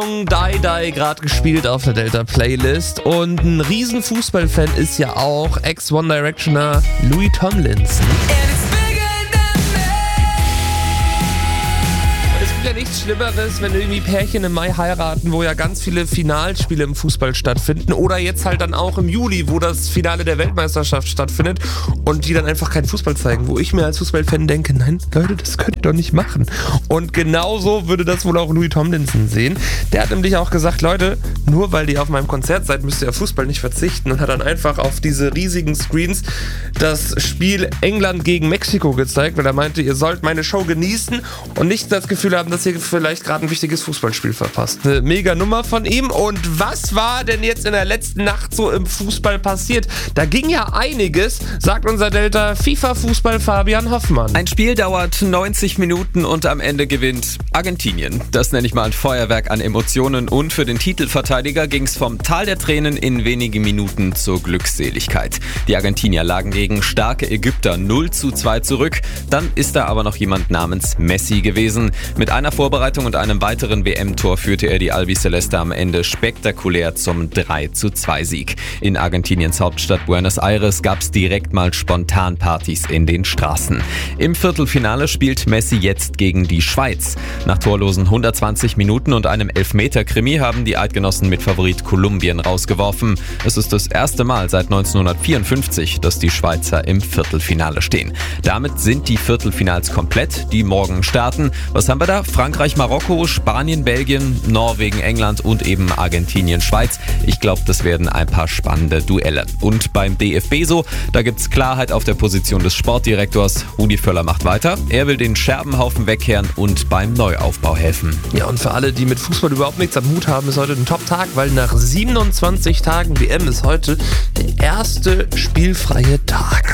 Die Die gerade gespielt auf der Delta Playlist und ein riesen Fußballfan ist ja auch Ex-One Directioner Louis Tomlinson. Es gibt ja nichts Schlimmeres, wenn irgendwie Pärchen im Mai heiraten, wo ja ganz viele Finalspiele im Fußball stattfinden oder jetzt halt dann auch im Juli, wo das Finale der Weltmeisterschaft stattfindet und die dann einfach keinen Fußball zeigen, wo ich mir als Fußballfan denke, nein, Leute, das könnt ihr doch nicht machen. Und genauso würde das wohl auch Louis Tomlinson sehen. Der hat nämlich auch gesagt, Leute, nur weil ihr auf meinem Konzert seid, müsst ihr auf Fußball nicht verzichten und hat dann einfach auf diese riesigen Screens das Spiel England gegen Mexiko gezeigt, weil er meinte, ihr sollt meine Show genießen und nicht das Gefühl haben, dass ihr vielleicht gerade ein wichtiges Fußballspiel verpasst. Eine mega Nummer von ihm. Und was war denn jetzt in der letzten Nacht so im Fußball passiert? Da ging ja einiges, sagt unser Delta FIFA-Fußball Fabian Hoffmann. Ein Spiel dauert 90 Minuten und am Ende gewinnt Argentinien. Das nenne ich mal ein Feuerwerk an Emotionen und für den Titelverteidiger ging es vom Tal der Tränen in wenige Minuten zur Glückseligkeit. Die Argentinier lagen gegen starke Ägypter 0:2 zurück. Dann ist da aber noch jemand namens Messi gewesen. Mit einer Vorbereitung und einem weiteren WM-Tor führte er die Albiceleste am Ende spektakulär zum 3:2-Sieg. In Argentiniens Hauptstadt Buenos Aires gab es direkt mal Spontanpartys in den Straßen. Im Viertelfinale spielt Messi jetzt gegen die Schweiz. Nach torlosen 120 Minuten und einem Elfmeter-Krimi haben die Eidgenossen mit Favorit Kolumbien rausgeworfen. Es ist das erste Mal seit 1954, dass die Schweizer im Viertelfinale stehen. Damit sind die Viertelfinals komplett, die morgen starten. Was haben wir da? Frankreich, Marokko, Spanien, Belgien, Norwegen, England und eben Argentinien, Schweiz. Ich glaube, das werden ein paar spannende Duelle. Und beim DFB so, da gibt's Klarheit auf der Position des Sportdirektors. Rudi Völler macht weiter. Er will den Scherbenhaufen wegkehren und beim Neuaufbau helfen. Ja, und für alle, die mit Fußball überhaupt nichts am Hut haben, ist heute ein Top-Tag, weil nach 27 Tagen WM ist heute der erste spielfreie Tag.